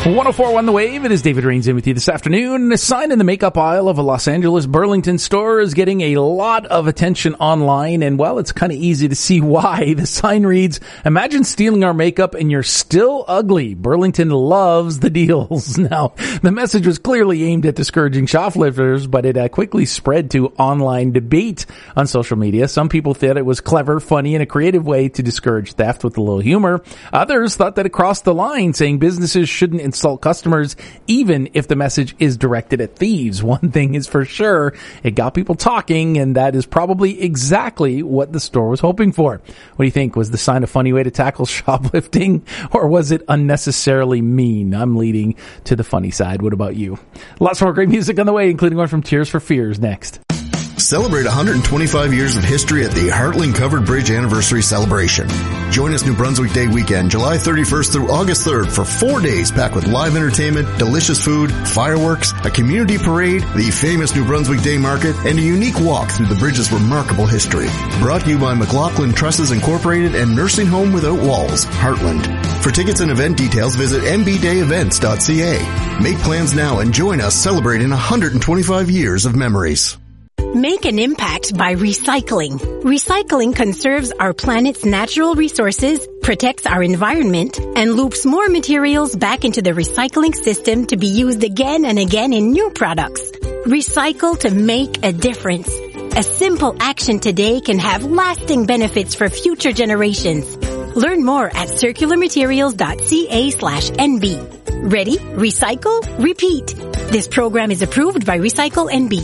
104.1 The Wave. It is David Rains in with you this afternoon. A sign in the makeup aisle of a Los Angeles Burlington store is getting a lot of attention online, and well, it's kind of easy to see why. The sign reads, "Imagine stealing our makeup and you're still ugly. Burlington loves the deals." Now, the message was clearly aimed at discouraging shoplifters, but it quickly spread to online debate on social media. Some people thought it was clever, funny, and a creative way to discourage theft with a little humor. Others thought that it crossed the line, saying businesses shouldn't insult customers even if the message is directed at thieves. One thing is for sure, it got people talking, and that is probably exactly what the store was hoping for. What do you think? Was the sign a funny way to tackle shoplifting, or was it unnecessarily mean? I'm leading to the funny side. What about you? Lots more great music on the way, including one from Tears for Fears next. Celebrate 125 years of history at the Heartland Covered Bridge Anniversary Celebration. Join us New Brunswick Day weekend, July 31st through August 3rd for 4 days packed with live entertainment, delicious food, fireworks, a community parade, the famous New Brunswick Day Market, and a unique walk through the bridge's remarkable history. Brought to you by McLaughlin Trusses Incorporated and Nursing Home Without Walls, Heartland. For tickets and event details, visit mbdayevents.ca. Make plans now and join us celebrating 125 years of memories. Make an impact by recycling. Recycling conserves our planet's natural resources, protects our environment, and loops more materials back into the recycling system to be used again and again in new products. Recycle to make a difference. A simple action today can have lasting benefits for future generations. Learn more at circularmaterials.ca/NB. Ready? Recycle? Repeat. This program is approved by Recycle NB.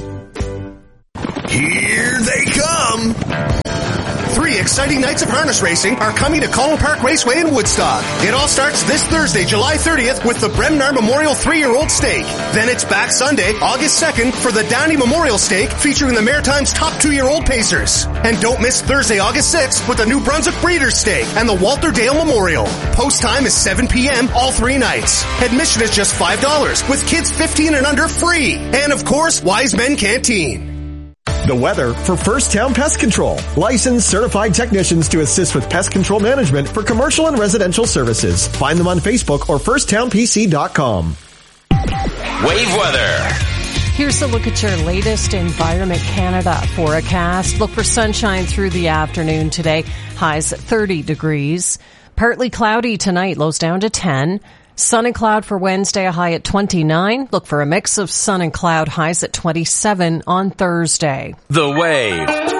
Here they come! 3 exciting nights of harness racing are coming to Colin Park Raceway in Woodstock. It all starts this Thursday, July 30th with the Bremnar Memorial 3-year-old Stake. Then it's back Sunday, August 2nd for the Downey Memorial Stake featuring the Maritime's top 2-year-old pacers. And don't miss Thursday, August 6th with the New Brunswick Breeders' Stake and the Walter Dale Memorial. Post time is 7 p.m. all 3 nights. Admission is just $5 with kids 15 and under free. And of course, Wise Men Canteen. The weather for First Town Pest Control. Licensed certified technicians to assist with pest control management for commercial and residential services. Find them on Facebook or firsttownpc.com. Wave weather. Here's a look at your latest Environment Canada forecast. Look for sunshine through the afternoon today. Highs at 30 degrees. Partly cloudy tonight. Lows down to 10. Sun and cloud for Wednesday, a high at 29. Look for a mix of sun and cloud, highs at 27 on Thursday. The Wave.